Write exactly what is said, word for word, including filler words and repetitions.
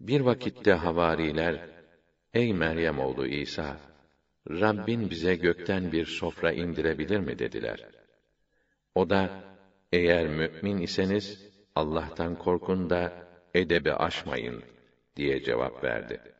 Bir vakitte havariler, ey Meryem oğlu İsa, Rabbin bize gökten bir sofra indirebilir mi dediler. O da, eğer mü'min iseniz, Allah'tan korkun da edebi aşmayın diye cevap verdi.